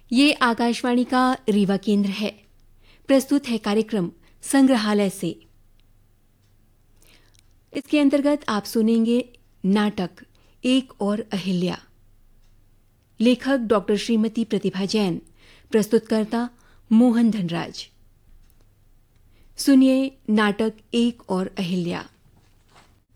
ये आकाशवाणी का रीवा केंद्र है। प्रस्तुत है कार्यक्रम संग्रहालय से। इसके अंतर्गत आप सुनेंगे नाटक एक और अहिल्या। लेखक डॉक्टर श्रीमती प्रतिभा जैन, प्रस्तुतकर्ता मोहन धनराज। सुनिए नाटक एक और अहिल्या।